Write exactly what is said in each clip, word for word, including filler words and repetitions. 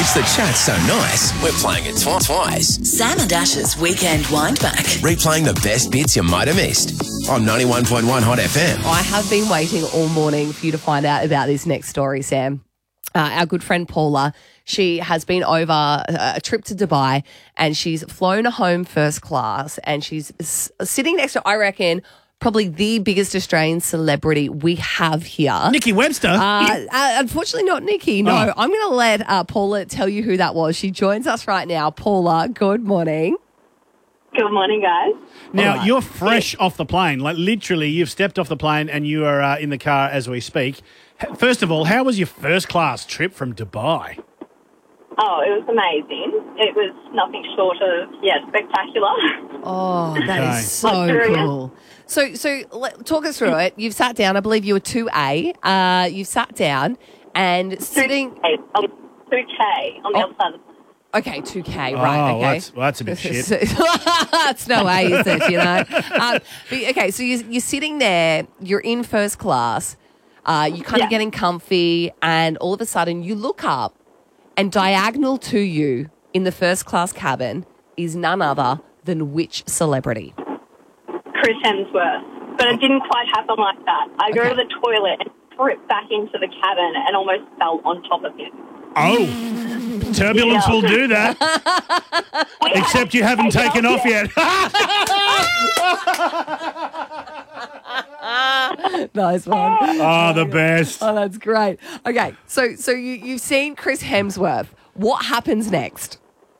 It's the chat so nice, we're playing it twi- twice. Sam and Ash's Weekend Windback. Replaying the best bits you might have missed on ninety-one point one Hot F M. I have been waiting all morning for you to find out about this next story, Sam. Uh, our good friend Paula, she has been over a trip to Dubai and she's flown home first class and she's s- sitting next to, I reckon, probably the biggest Australian celebrity we have here. Nikki Webster? Uh, uh, unfortunately not Nikki, no. Oh. I'm going to let uh, Paula tell you who that was. She joins us right now. Paula, good morning. Good morning, guys. Now, Alright. you're fresh off the plane. Like, literally, you've stepped off the plane and you are uh, in the car as we speak. H- First of all, how was your first-class trip from Dubai? Oh, it was amazing. It was nothing short of, yeah, spectacular. Oh, that Okay. is so Luxurious. cool. So, so let, talk us through it. You've sat down. I believe you were two A. Uh, you've sat down and sitting. two K on the Oh. other side of the Okay, two K, right? oh, okay, well, that's, well, that's a bit shit. That's no way, is it? You know. Um, but, okay, so you, you're sitting there. You're in first class. Uh, you're kind of Yeah. getting comfy, and all of a sudden you look up, and diagonal to you in the first class cabin is none other than which celebrity? Chris Hemsworth. But it didn't quite happen like that. I go Okay. to the toilet and tripped back into the cabin and almost fell on top of him. Oh, turbulence Yeah. will do that. Except you haven't taken off yet. Nice one. Oh, the best. Oh, that's great. Okay, so so you, you've seen Chris Hemsworth. What happens next?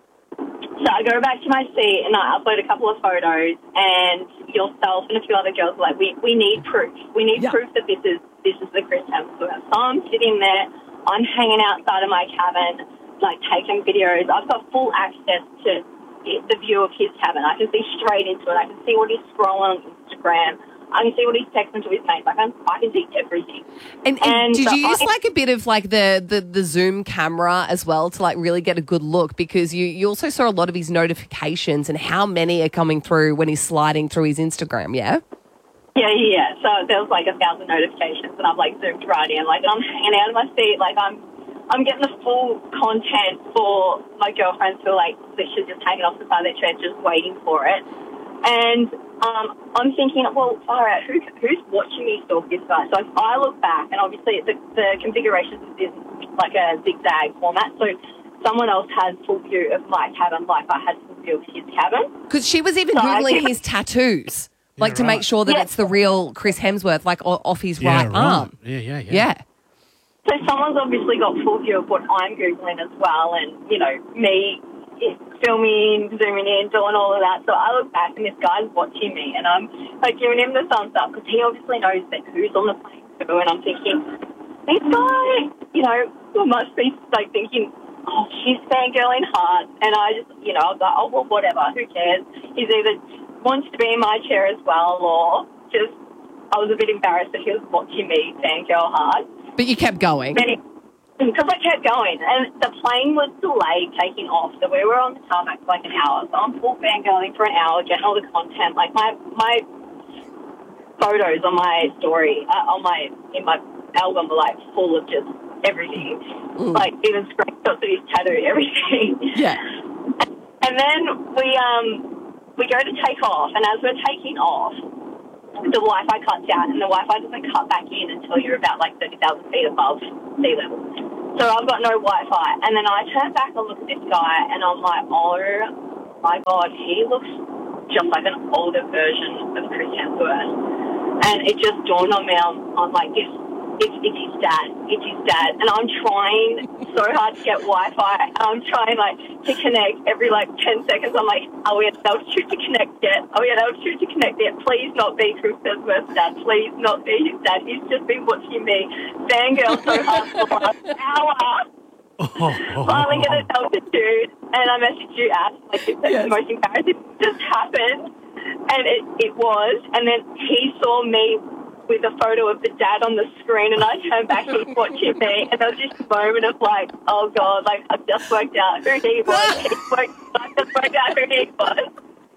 So I go back to my seat and I upload a couple of photos, and yourself and a few other girls are like, we, we need proof. We need Yeah. proof that this is this is the Chris Hemsworth. So I'm sitting there, I'm hanging outside of my cabin, like taking videos. I've got full access to it- the view of his cabin. I can see straight into it. I can see what he's scrolling on Instagram. I can see what he's texting to his mates. Like, I can, I can see everything. And, and, And did so you use I- like a bit of like the, the, the Zoom camera as well to like really get a good look? Because you, you also saw a lot of his notifications and how many are coming through when he's sliding through his Instagram, yeah? Yeah, yeah, yeah. So there was like a thousand notifications, and I've like zoomed right in. Like, I'm hanging out of my seat. Like, I'm I'm getting the full content for my girlfriends who are like literally just hanging off the side of their chair, just waiting for it. And um, I'm thinking, well, far out, who, who's watching me stalk this guy? So I look back, and obviously the, the configuration is like a zigzag format. So someone else has full view of my cabin, like I had full view of his cabin. Because she was even So I Googling think- his tattoos, like to right. make sure that Yeah. it's the real Chris Hemsworth, like o- off his right, arm. Yeah, yeah, yeah. Yeah. So someone's obviously got full view of what I'm Googling as well, and, you know, me filming, zooming in, doing all of that. So I look back and this guy's watching me, and I'm like giving him the thumbs up because he obviously knows that who's on the plane too, and I'm thinking, this guy, you know, must be like thinking, oh, she's fangirling hard. And I just, you know, I was like, oh, well, whatever, who cares? He's either wants to be in my chair as well, or just, I was a bit embarrassed that he was watching me fangirl hard. But you kept going. Because I kept going, and the plane was delayed taking off, so we were on the tarmac for like an hour. So I'm full fangirling for an hour, getting all the content. Like my my photos on my story, uh, on my in my album were like full of just everything, Mm. like even screenshots of his tattoo, everything. Yeah. And then we um we go to take off, and as we're taking off, the Wi-Fi cuts out, and the Wi-Fi doesn't cut back in until you're about like thirty thousand feet above sea level. So I've got no Wi-Fi. And then I turn back and look at this guy, and I'm like, oh my God, he looks just like an older version of Chris Hemsworth. And it just dawned on me, I'm, I'm like, this, it's, it's his dad. It's his dad. And I'm trying so hard to get Wi-Fi. I'm trying, like, to connect every, like, ten seconds. I'm like, are we at altitude to connect yet? Are we at altitude to connect yet? Please not be Chris Hemsworth's dad. Please not be his dad. He's just been watching me fangirl so hard for the last hour. Finally get at altitude, and I messaged you, Ash, like, it's Yes. the most embarrassing thing just happened. And it, it was. And then he saw me with a photo of the dad on the screen, and I turned back, he's watching me, and there was this moment of like, oh God, like I've just worked out who he was. He's worked, I just worked out who he was.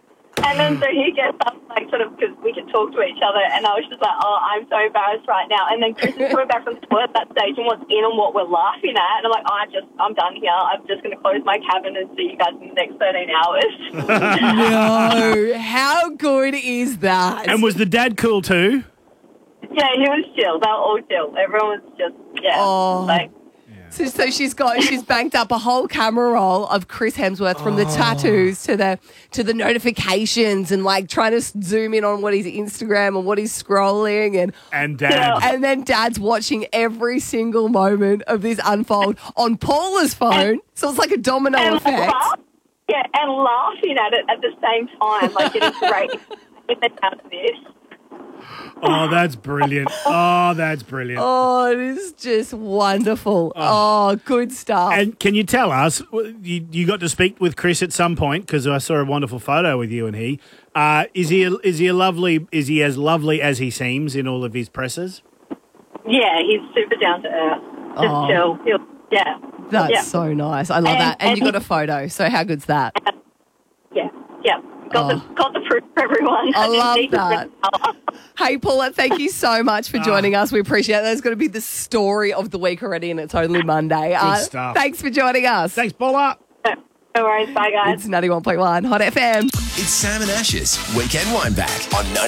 And then so he gets up, like, sort of, because we can talk to each other, and I was just like, oh, I'm so embarrassed right now. And then Chris is coming back from the toilet at that stage and wants in on what we're laughing at. And I'm like, oh, I just, I'm done here. I'm just going to close my cabin and see you guys in the next thirteen hours. No, how good is that? And was the dad cool too? Yeah, he was chill. They were all chill. Everyone was just, yeah. Oh. Like, So, so she's got she's banked up a whole camera roll of Chris Hemsworth from the tattoos to the to the notifications and like trying to zoom in on what he's Instagram and what he's scrolling and And dad. and then Dad's watching every single moment of this unfold on Paula's phone. So it's like a domino and effect. laugh, yeah, and laughing at it at the same time. Like, it is great in the out of this. Oh, that's brilliant. Oh, that's brilliant. Oh, it is just wonderful. Oh, good stuff. And can you tell us, you, you got to speak with Chris at some point because I saw a wonderful photo with you and he. Uh, is he is he a lovely? Is he as lovely as he seems in all of his presses? Yeah, he's super down to earth. Just Oh. chill. He'll, yeah. That's yeah. so nice. I love And- that. And, and you got he- a photo. So how good's that? Yeah, yeah. Got, Oh. the, got the proof for everyone. I didn't love need to that. bring it up. Hey, Paula, thank you so much for joining us. We appreciate it. That's going to be the story of the week already, and it's only Monday. Uh, stuff. Thanks for joining us. Thanks, Paula. No worries. Bye, guys. It's ninety-one point one Hot F M. It's Sam and Ash's Weekend Wineback on